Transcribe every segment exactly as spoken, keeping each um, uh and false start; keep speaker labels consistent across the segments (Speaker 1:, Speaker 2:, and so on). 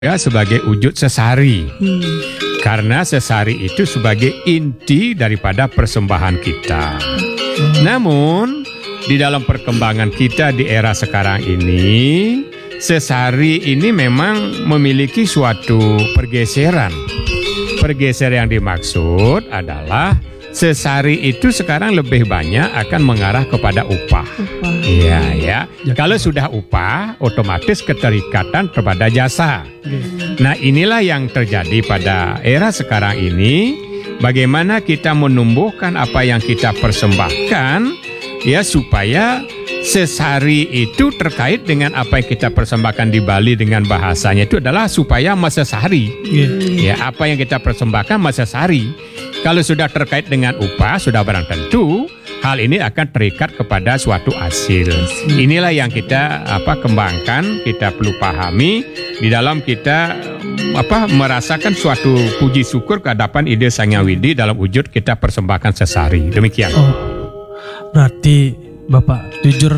Speaker 1: ya sebagai wujud sesari.
Speaker 2: Hmm.
Speaker 1: Karena sesari itu sebagai inti daripada persembahan kita.
Speaker 2: Hmm.
Speaker 1: Namun di dalam perkembangan kita di era sekarang ini, sesari ini memang memiliki suatu pergeseran. Pergeseran yang dimaksud adalah sesari itu sekarang lebih banyak akan mengarah kepada upah. Iya ya. Kalau sudah upah, otomatis keterikatan kepada jasa. Nah, inilah yang terjadi pada era sekarang ini. Bagaimana kita menumbuhkan apa yang kita persembahkan, ya, supaya sesari itu terkait dengan apa yang kita persembahkan di Bali dengan bahasanya itu adalah supaya masesari. Ya, apa yang kita persembahkan masesari. Kalau sudah terkait dengan upah, sudah barang tentu hal ini akan terikat kepada suatu hasil. Inilah yang kita apa kembangkan, kita perlu pahami di dalam kita apa merasakan suatu puji syukur ke hadapan ide Sang Hyang Widi dalam wujud kita persembahkan sesari. Demikian.
Speaker 3: Oh, berarti Bapak jujur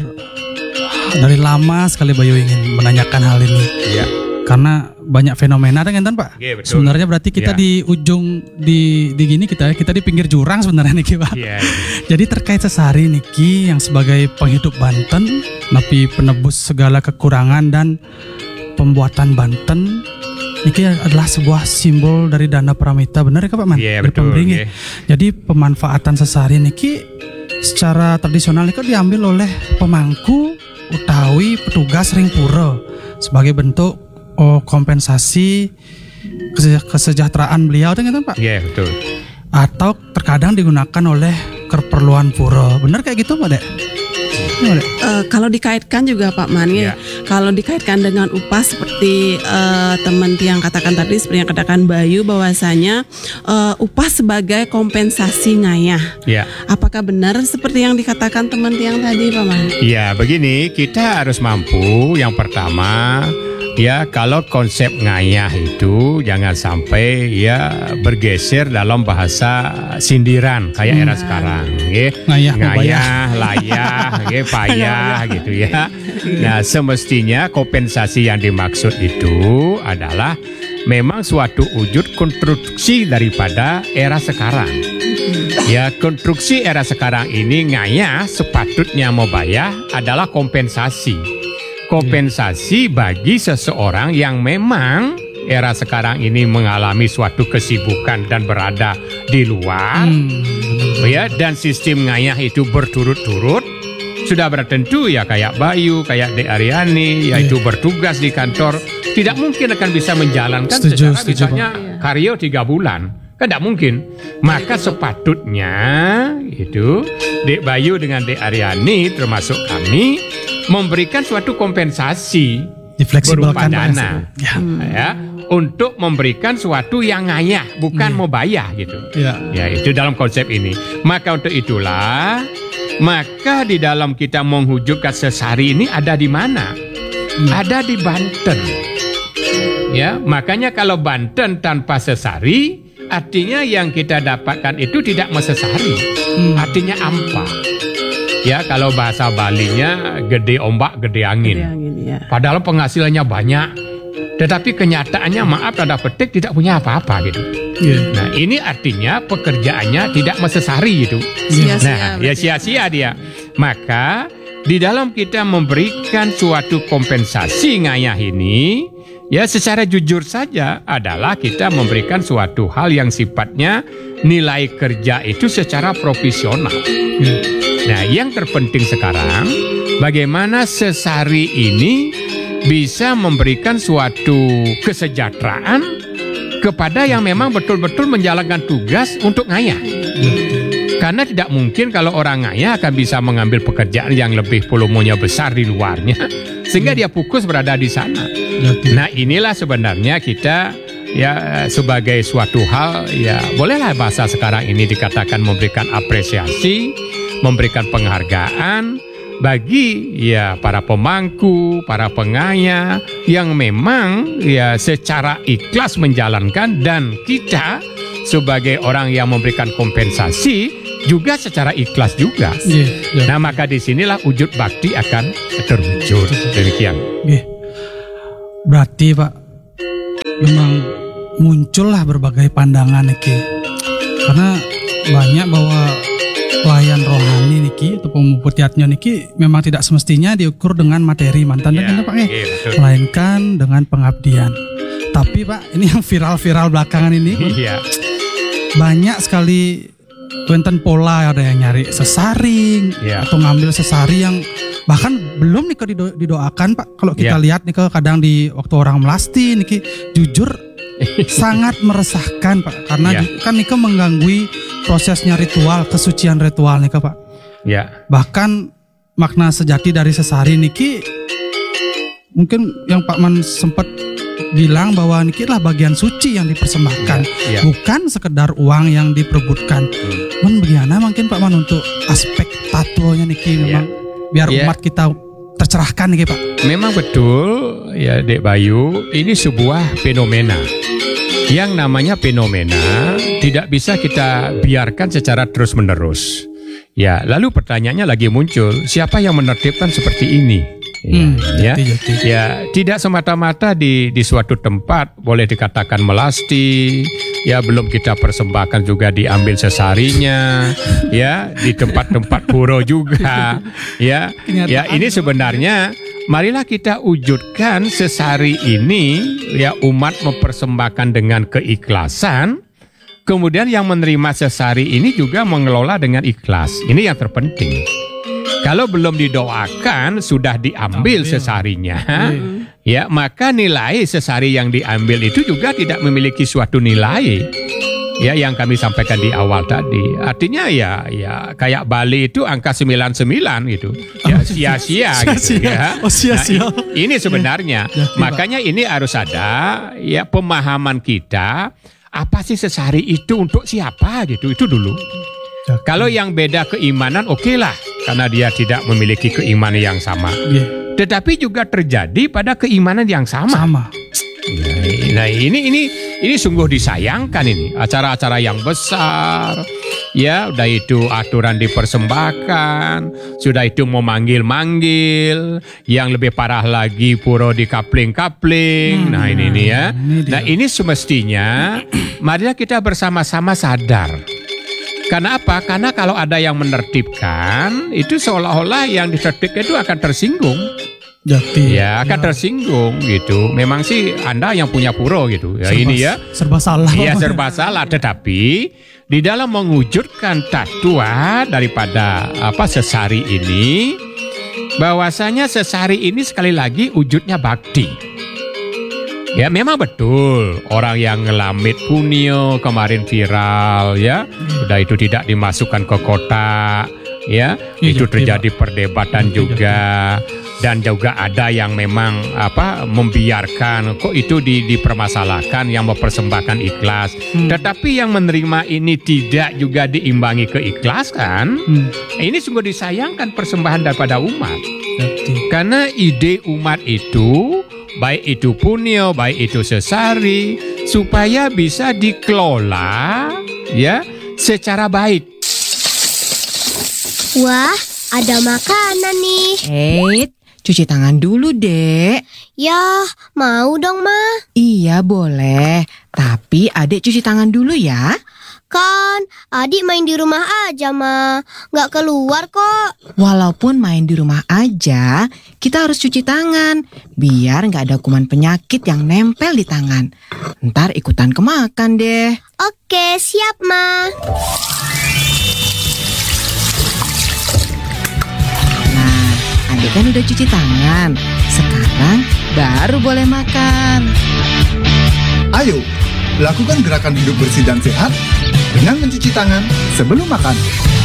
Speaker 3: dari lama sekali Bayu ingin menanyakan hal ini.
Speaker 1: Iya.
Speaker 3: Karena banyak fenomena kan Pak.
Speaker 1: Iya, betul.
Speaker 3: Sebenarnya berarti kita
Speaker 1: Ya.
Speaker 3: di ujung di di gini kita kita di pinggir jurang sebenarnya niki Pak.
Speaker 1: Iya.
Speaker 3: Jadi terkait sesari niki yang sebagai penghidup Banten, tapi penebus segala kekurangan dan pembuatan Banten, niki adalah sebuah simbol dari Dana Paramita, benar ya Pak Man?
Speaker 1: Iya,
Speaker 3: Dari
Speaker 1: betul.
Speaker 3: pemberingi.
Speaker 1: Iya.
Speaker 3: Jadi pemanfaatan sesari niki secara tradisional itu diambil oleh pemangku utawi petugas ring pura sebagai bentuk oh, kompensasi kese- kesejahteraan beliau kan Pak?
Speaker 1: Iya, betul.
Speaker 3: Atau terkadang digunakan oleh keperluan pura. Benar kayak gitu Pak Dek? Iya, Dek?
Speaker 2: Uh, kalau dikaitkan juga Pak Man ya,
Speaker 1: Ya.
Speaker 2: kalau dikaitkan dengan upah seperti uh, teman yang katakan tadi, seperti yang katakan Bayu bahwasanya uh, upah sebagai kompensasi ngayah.
Speaker 1: Iya.
Speaker 2: Apakah benar seperti yang dikatakan teman yang tadi Pak Man?
Speaker 1: Ya, begini, kita harus mampu yang pertama, ya, kalau konsep ngayah itu jangan sampai ya bergeser dalam bahasa sindiran kayak era sekarang, ya.
Speaker 3: Ngayah,
Speaker 1: ngayah, layah, ya, payah gitu ya. Nah, semestinya kompensasi yang dimaksud itu adalah memang suatu wujud konstruksi daripada era sekarang. Ya, konstruksi era sekarang ini ngayah sepatutnya mau bayar adalah kompensasi. Kompensasi bagi seseorang yang memang era sekarang ini mengalami suatu kesibukan dan berada di luar,
Speaker 3: Hmm.
Speaker 1: ya, dan sistem ngayah itu berturut-turut. Sudah bertentu ya kayak Bayu, kayak Dek Aryani, yaitu
Speaker 3: Iya.
Speaker 1: bertugas di kantor, tidak mungkin akan bisa menjalankan
Speaker 3: Setuju,
Speaker 1: secara
Speaker 3: setuju,
Speaker 1: misalnya karyo tiga bulan. Kan tidak mungkin. Maka sepatutnya itu Dek Bayu dengan Dek Aryani termasuk kami memberikan suatu kompensasi berupa
Speaker 3: Difleksibelkan Pak,
Speaker 1: dana,
Speaker 3: ya.
Speaker 1: ya, untuk memberikan suatu yang ngayah, bukan
Speaker 3: Hmm.
Speaker 1: mau bayar gitu.
Speaker 3: Ya.
Speaker 1: Ya, itu dalam konsep ini. Maka untuk itulah, maka di dalam kita menghujudkan sesari ini ada di mana?
Speaker 3: Hmm.
Speaker 1: Ada di Banten. Ya, makanya kalau Banten tanpa sesari, artinya yang kita dapatkan itu tidak mesesari.
Speaker 3: Hmm.
Speaker 1: Artinya ampa. Ya, kalau bahasa Balinya gede ombak, gede angin.
Speaker 2: Yang ini ya.
Speaker 1: Padahal penghasilannya banyak, tetapi kenyataannya maaf tanda petik tidak punya apa-apa gitu.
Speaker 3: Iya.
Speaker 1: Nah, ini artinya pekerjaannya tidak mesesari gitu.
Speaker 2: Sia-sia
Speaker 1: Nah, ya
Speaker 2: berarti.
Speaker 1: sia-sia dia. Maka di dalam kita memberikan suatu kompensasi ngayah ini, ya secara jujur saja adalah kita memberikan suatu hal yang sifatnya nilai kerja itu secara profesional.
Speaker 3: Iya.
Speaker 1: Nah, yang terpenting sekarang bagaimana sesari ini bisa memberikan suatu kesejahteraan kepada yang memang betul-betul menjalankan tugas untuk ngayah. Karena tidak mungkin kalau orang ngayah akan bisa mengambil pekerjaan yang lebih volumenya besar di luarnya, sehingga dia fokus berada di sana. Nah, inilah sebenarnya kita ya sebagai suatu hal, ya bolehlah bahasa sekarang ini dikatakan memberikan apresiasi, memberikan penghargaan bagi ya para pemangku, para pengayah yang memang ya secara ikhlas menjalankan, dan kita sebagai orang yang memberikan kompensasi juga secara ikhlas juga.
Speaker 3: Iya, iya.
Speaker 1: Nah, maka disinilah wujud bakti akan terwujud. Demikian.
Speaker 3: Iya. Berarti Pak, memang muncullah berbagai pandangan niki. Karena banyak bahwa pelayan rohani niki atau pemuputiatnya niki memang tidak semestinya diukur dengan materi mantan
Speaker 1: Ya,
Speaker 3: dan Pak eh,
Speaker 1: iya, betul.
Speaker 3: melainkan dengan pengabdian. Tapi Pak, ini yang viral-viral belakangan ini
Speaker 1: Iya.
Speaker 3: banyak sekali wenten pola, ada yang nyari sesaring
Speaker 1: Ya.
Speaker 3: atau ngambil sesari yang bahkan belum nih dido- didoakan Pak. Kalau kita
Speaker 1: Ya.
Speaker 3: lihat nih kadang di waktu orang melasti nih jujur sangat meresahkan Pak, karena
Speaker 1: Ya.
Speaker 3: ju- kan nih mengganggu prosesnya ritual, kesucian ritual nih Pak.
Speaker 1: Ya.
Speaker 3: Bahkan makna sejati dari sesari niki mungkin yang Pak Man sempat bilang bahwa niki lah bagian suci yang dipersembahkan,
Speaker 1: Ya, ya.
Speaker 3: bukan sekedar uang yang diperebutkan.
Speaker 1: Hmm.
Speaker 3: Men bagaimana mungkin Pak Man untuk aspek tatonya niki memang biar
Speaker 1: Ya.
Speaker 3: umat kita tercerahkan niki Pak.
Speaker 1: Memang betul ya Dek Bayu, ini sebuah fenomena. Yang namanya fenomena tidak bisa kita biarkan secara terus-menerus. Ya, lalu pertanyaannya lagi muncul, siapa yang menertibkan seperti ini? Ya,
Speaker 3: Hmm,
Speaker 1: ya,
Speaker 3: jati, jati.
Speaker 1: ya, tidak semata-mata di di suatu tempat boleh dikatakan melasti, ya belum kita persembahkan juga diambil sesarinya, ya di tempat-tempat pura juga, ya, ya ini sebenarnya marilah kita wujudkan sesari ini, ya umat mempersembahkan dengan keikhlasan, kemudian yang menerima sesari ini juga mengelola dengan ikhlas, ini yang terpenting. Kalau belum didoakan sudah diambil sesarinya, ya maka nilai sesari yang diambil itu juga tidak memiliki suatu nilai. Ya yang kami sampaikan di awal tadi. Artinya ya ya kayak Bali itu angka sembilan puluh sembilan gitu. Ya sia-sia gitu ya.
Speaker 3: Oh, sia-sia.
Speaker 1: Nah, i- ini sebenarnya.
Speaker 3: Ya, ya,
Speaker 1: Makanya ini harus ada ya pemahaman kita apa sih sesari itu untuk siapa gitu. Itu dulu. Kalau yang beda keimanan oke lah, karena dia tidak memiliki keimanan yang sama.
Speaker 3: Iya,
Speaker 1: Tetapi juga terjadi pada keimanan yang sama.
Speaker 3: sama.
Speaker 1: Nah ini ini ini sungguh disayangkan ini acara-acara yang besar, ya udah itu aturan dipersembahkan, sudah itu mau manggil-manggil, yang lebih parah lagi puro di kapling-kapling. Nah ini nih ya.
Speaker 3: ini dia.
Speaker 1: Nah ini semestinya marilah kita bersama-sama sadar. Karena apa? Karena kalau ada yang menertibkan, itu seolah-olah yang ditertibkan itu akan tersinggung.
Speaker 3: Jati.
Speaker 1: Ya akan tersinggung gitu. Memang sih Anda yang punya puro gitu. Ya
Speaker 3: Serba-
Speaker 1: ini ya.
Speaker 3: serba salah.
Speaker 1: Iya serba salah. Tetapi di dalam mewujudkan tatua daripada apa sesari ini, bahwasanya sesari ini sekali lagi wujudnya bakti. Ya memang betul orang yang ngelamit punio kemarin viral ya, udah itu tidak dimasukkan ke kotak ya,
Speaker 3: Iya,
Speaker 1: itu
Speaker 3: iya,
Speaker 1: terjadi perdebatan
Speaker 3: Iya,
Speaker 1: juga dan juga ada yang memang apa membiarkan kok itu di, dipermasalahkan yang mempersembahkan ikhlas,
Speaker 3: Hmm.
Speaker 1: tetapi yang menerima ini tidak juga diimbangi keikhlasan.
Speaker 3: Hmm,
Speaker 1: Ini sungguh disayangkan persembahan daripada umat.
Speaker 3: jati.
Speaker 1: Karena ide umat itu, baik itu punio, baik itu sesari, supaya bisa dikelola ya secara baik.
Speaker 4: Wah, ada makanan nih.
Speaker 5: Eh, cuci tangan dulu, Dek.
Speaker 4: Ya, mau dong, Ma.
Speaker 5: Iya, boleh. Tapi Adek cuci tangan dulu ya.
Speaker 4: Kan, adik main di rumah aja, Ma. Nggak keluar kok.
Speaker 5: Walaupun main di rumah aja, kita harus cuci tangan. Biar nggak ada kuman penyakit yang nempel di tangan. Ntar ikutan kemakan deh.
Speaker 4: Oke, siap, Ma.
Speaker 5: Nah, Adek kan udah cuci tangan. Sekarang baru boleh makan.
Speaker 6: Ayo, lakukan gerakan hidup bersih dan sehat dengan mencuci tangan sebelum makan.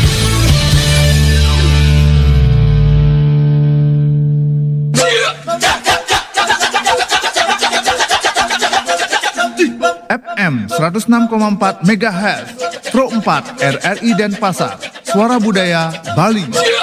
Speaker 6: F M seratus enam koma empat MHz, Pro empat R R I Denpasar, Suara Budaya Bali.